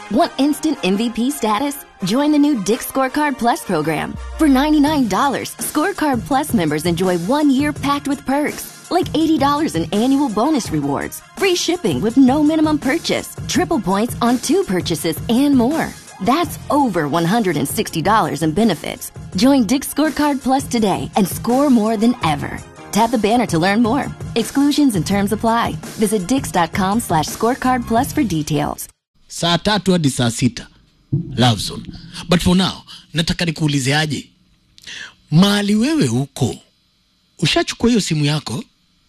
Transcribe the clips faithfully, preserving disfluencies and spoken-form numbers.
Want instant M V P status? Join the new Dick's Scorecard Plus program. For ninety-nine dollars, Scorecard Plus members enjoy one year packed with perks, like eighty dollars in annual bonus rewards, free shipping with no minimum purchase, triple points on two purchases, and more. That's over one hundred sixty dollars in benefits. Join Dick's Scorecard Plus today and score more than ever. Tap the banner to learn more. Exclusions and terms apply. Visit dix.com slash scorecard plus for details. Saa tatu hadi saa sita. Love Zone. But for now, nataka nikuulize aje. Mahali wewe huko, ushachukua hiyo simu yako?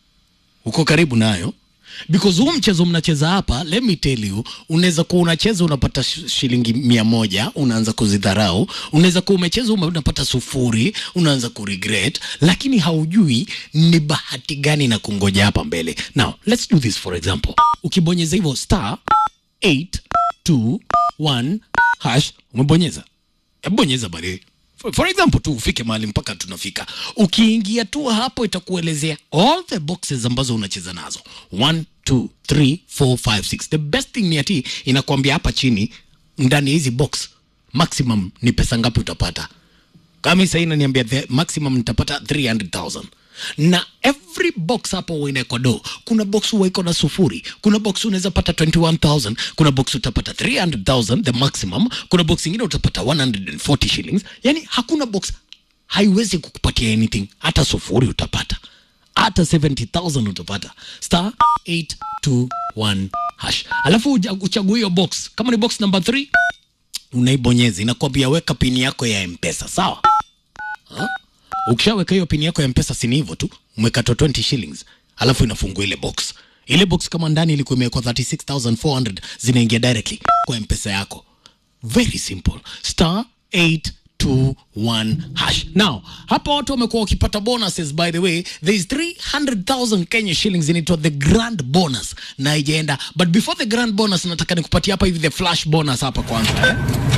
Uko karibu nayo? Because huu mchezo mnacheza hapa, let me tell you, unaweza kuwa unacheza unapata shilingi mia moja, unaanza kuzidharau. Unaweza kuwa umecheza unapata sufuri, unaanza kuregret, lakini haujui ni bahati gani na kungoja hapa mbele. Now, let's do this for example. Ukibonyeza hivyo star eight two one hash, umebonyeza. Ebonyeza bali. For, for example tu ufike mahali mpaka tunafika. Ukiingia tu hapo itakuelezea all the boxes ambazo unacheza nazo. one, two, three, four, five, six. The best thing ni ati inakuambia hapa chini ndani hizi box maximum ni pesa ngapi utapata. Kama sasa inaniambia the maximum nitapata three hundred thousand. Na every box hapo uene kwa do. Kuna box huwa iko na sufuri. Kuna box unaweza pata twenty-one thousand. Kuna box utapata three hundred thousand, the maximum. Kuna box ingine utapata one hundred forty shillings. Yani hakuna box haiwezi kukupatia anything. Hata sufuri utapata. Hata seventy thousand utapata. Star eight two one hash. Alafu uchague hiyo box. Kama ni box number three, unaibonyeza. Inakwambia weka pin yako ya M-Pesa. Sawa? Ha? Ukishaweka hiyo pin yako ya M-Pesa si hivyo tu, umekata twenty shillings, alafu inafungua ile box. Ile box kama ndani ilikuwa imewekwa thirty-six thousand four hundred, zinaingia directly kwa M-Pesa yako. Very simple. Star eight two one hash. Now, hapa watu wamekuwa wakipata bonuses by the way. There is three hundred thousand Kenya shillings in it, the grand bonus na ijaenda. But before the grand bonus, nataka nikupatia hapa hivi the flash bonus hapa kwanza. Eh?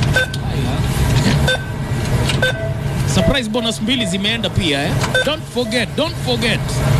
Surprise bonus mbili zimeenda pia eh. Don't forget, don't forget.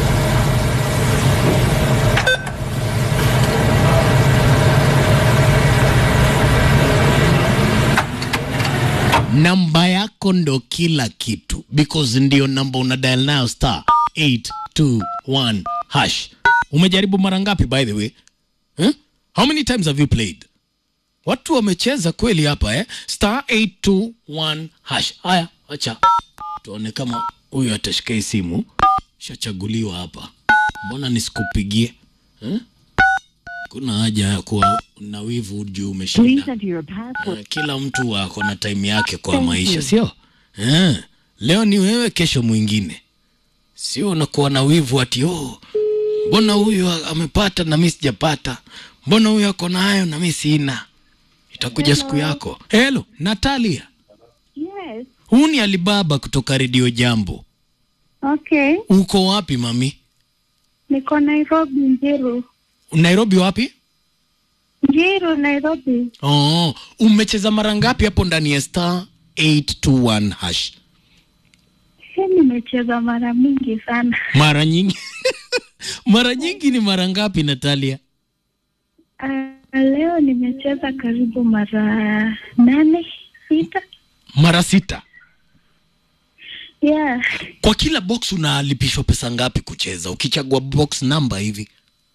Namba yako ndo kila kitu, because ndio namba una dial now star eight two one hash. Umejaribu mara ngapi by the way? Huh? How many times have you played? Watu wamecheza kweli hapa eh. Star eight two one hash. Haya, acha tuone kama huyu atashika simu. Shachaguliwa hapa. Mbona nisikupigie? Eh? Kuna haja ya kuwa na wivu juu umeshinda. Uh, kila mtu wako na time yake kwa Thank maisha, you. Sio? Eh, leo ni wewe, kesho mwingine. Sio unakuwa na wivu ati oh, mbona huyu amepata na mimi sijapata? Mbona huyu ako nayo na mimi sina? Itakuja siku yako. Hello, Natalia. Yes. Huu ni Alibaba kutoka Radio Jambo. Okay. Uko wapi mami? Niko Nairobi, Njiru. Nairobi wapi? Njiru, Nairobi. Oh, umecheza mara ngapi hapo ndani ya star eight two one hash? Hii nimecheza mara mingi sana. Mara nyingi? Mara nyingi ni mara ngapi Natalia? Uh, leo nimecheza karibu mara nane, sita. Mara sita? Yeah. Kwa kila box unalipishwa pesa ngapi kucheza? Ukichagua box number hivi?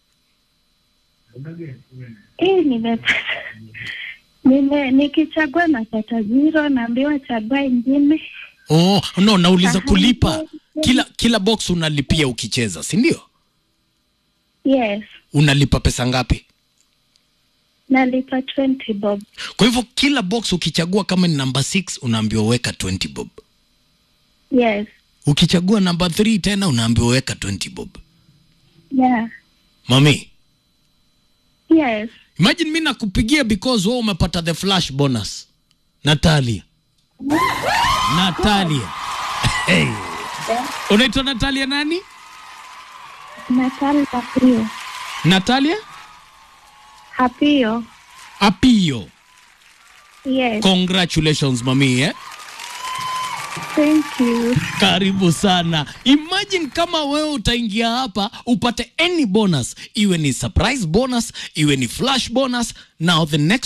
Eh, nimepata. Nime nikichagua napata zero, naambiwa chagua ingine. Oh, no, nauliza kulipa. Kila kila box unalipia ukicheza, si ndio? Yes. Unalipa pesa ngapi? Nalipa twenty bob. Kwa hivyo kila box ukichagua kama ni number six unaambiwa weka twenty bob. Yes. Ukichagua number three tena unaambiwa weka twenty bob. Yeah. Mami. Yes. Imagine mimi nakupigia because wewe umepata the flash bonus. Natalia. Natalia. Hey. Yeah. Unaitwa Natalia nani? Natalia Apio. Natalia? Apio. Apio. Yes. Congratulations mami eh. Thank you. Karibu sana. Imagine kama wewe utaingia hapa upate any bonus, iwe ni surprise bonus, iwe ni flash bonus. Now the next